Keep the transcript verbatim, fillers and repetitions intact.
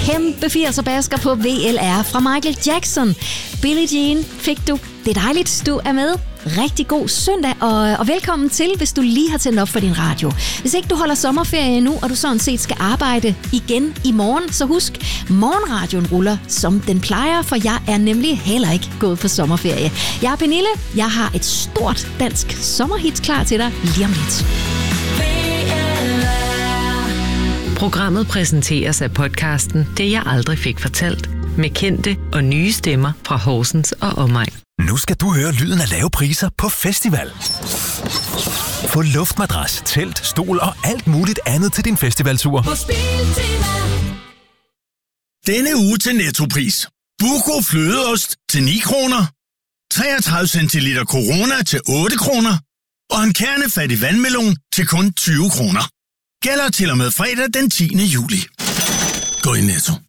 kæmpe firser-basker på V L R fra Michael Jackson. Billie Jean fik du. Det er dejligt, du er med. Rigtig god søndag, og, og velkommen til, hvis du lige har tændt op for din radio. Hvis ikke du holder sommerferie nu, og du sådan set skal arbejde igen i morgen, så husk, morgenradioen ruller, som den plejer, for jeg er nemlig heller ikke gået på sommerferie. Jeg er Pernille, jeg har et stort dansk sommerhit klar til dig lige om lidt. Programmet præsenteres af podcasten Det jeg aldrig fik fortalt, med kendte og nye stemmer fra Horsens og omegn. Nu skal du høre lyden af lave priser på festival. Få luftmadras, telt, stol og alt muligt andet til din festivaltur. På Biltema. Denne uge til Nettopris. Buco flødeost til ni kroner. treogtredive centiliter Corona til otte kroner. Og en kernefattig vandmelon til kun tyve kroner. Gælder til og med fredag den tiende juli. Gå i Netto.